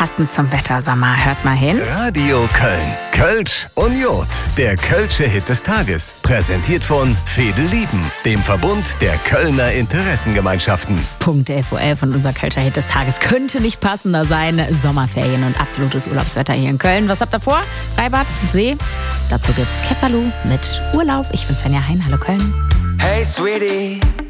passend zum Wetter, sag mal, hört mal hin. Radio Köln. Kölsch und Jod. Der Kölsche Hit des Tages. Präsentiert von Fedel Lieben, dem Verbund der Kölner Interessengemeinschaften. Punkt 11:11 Uhr und unser Kölscher Hit des Tages könnte nicht passender sein. Sommerferien und absolutes Urlaubswetter hier in Köln. Was habt ihr vor? Freibad? See? Dazu gibt's Kepperlu mit Urlaub. Ich bin Svenja Hein. Hallo Köln. Hey Sweetie.